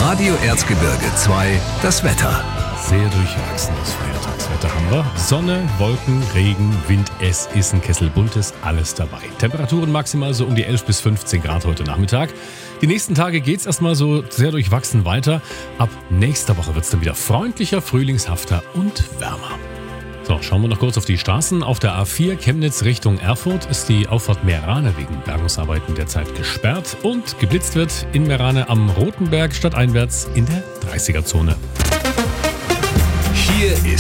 Radio Erzgebirge 2, das Wetter. Sehr durchwachsenes Feiertagswetter haben wir. Sonne, Wolken, Regen, Wind, es ist ein Kessel Buntes, alles dabei. Temperaturen maximal so um die 11 bis 15 Grad heute Nachmittag. Die nächsten Tage geht's erstmal so sehr durchwachsen weiter. Ab nächster Woche wird's dann wieder freundlicher, frühlingshafter und wärmer. So, schauen wir noch kurz auf die Straßen. Auf der A4 Chemnitz Richtung Erfurt ist die Auffahrt Meerane wegen Bergungsarbeiten derzeit gesperrt und geblitzt wird in Meerane am Rotenberg stadteinwärts in der 30er-Zone. Hier ist